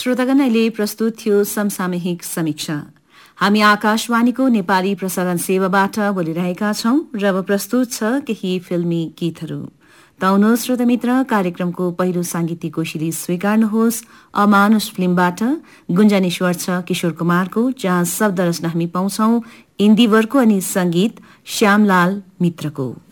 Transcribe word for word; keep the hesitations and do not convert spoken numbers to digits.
श्रोतागण, अहिले प्रस्तुत थियो समसामयिक समीक्षा। हामी आकाशवाणीको नेपाली प्रसारण सेवाबाट बोलिरहेका छौं र अब प्रस्तुत छ केही फिल्मी गीतहरू। ताउनुहोस् श्रोता मित्र, कार्यक्रमको पहिलो सांगीतिक कोशिली स्वीकार्नुहोस्। अमानुष फिल्मबाट गुन्जनेश्वर छ किशोर कुमारको, जहाँ शब्द रचना हामी पाउँछौ इन्दिवरको अनि संगीत श्यामलाल मित्रको।